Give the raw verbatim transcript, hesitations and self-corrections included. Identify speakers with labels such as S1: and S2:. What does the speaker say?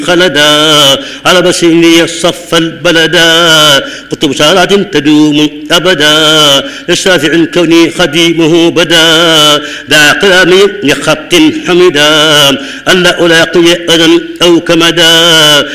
S1: خلدا على بسيني الصف البلدا قلت بشارات تدوم أبدا للشافع كوني خديمه بدا دع قلامي لخط حمدا ألا ألاقي أذى أو كمدا